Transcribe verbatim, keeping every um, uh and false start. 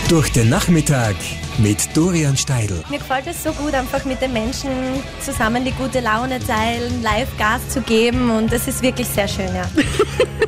Durch den Nachmittag mit Dorian Steidl. Mir gefällt es so gut, einfach mit den Menschen zusammen die gute Laune teilen, live Gas zu geben und das ist wirklich sehr schön, ja.